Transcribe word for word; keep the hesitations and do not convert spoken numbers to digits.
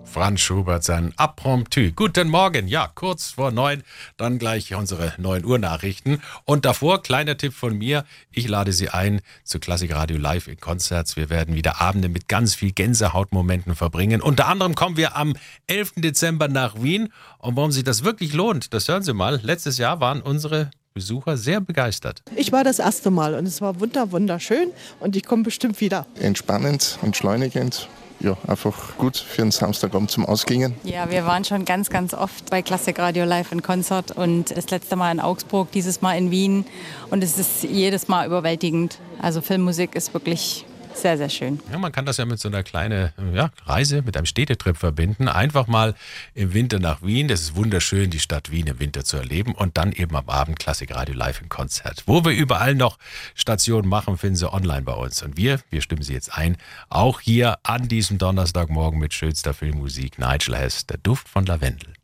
Franz Schubert, sein Impromptu. Guten Morgen, ja, kurz vor neun, dann gleich unsere neun Uhr Nachrichten. Und davor, kleiner Tipp von mir, ich lade Sie ein zu Klassikradio Live in Konzerts. Wir werden wieder Abende mit ganz viel Gänsehautmomenten verbringen. Unter anderem kommen wir am elften Dezember nach Wien. Und warum sich das wirklich lohnt, das hören Sie mal. Letztes Jahr waren unsere Besucher sehr begeistert. Ich war das erste Mal und es war wunder, wunderschön und ich komme bestimmt wieder. Entspannend, entschleunigend. Ja, einfach gut für einen Samstagabend zum Ausgehen. Ja, wir waren schon ganz, ganz oft bei Klassikradio Live in Konzert und das letzte Mal in Augsburg, dieses Mal in Wien und es ist jedes Mal überwältigend. Also Filmmusik ist wirklich sehr, sehr schön. Ja, man kann das ja mit so einer kleinen ja, Reise, mit einem Städtetrip verbinden. Einfach mal im Winter nach Wien. Das ist wunderschön, die Stadt Wien im Winter zu erleben. Und dann eben am Abend Klassikradio Live im Konzert. Wo wir überall noch Stationen machen, finden Sie online bei uns. Und wir, wir stimmen Sie jetzt ein, auch hier an diesem Donnerstagmorgen mit schönster Filmmusik. Nigel Hess, der Duft von Lavendel.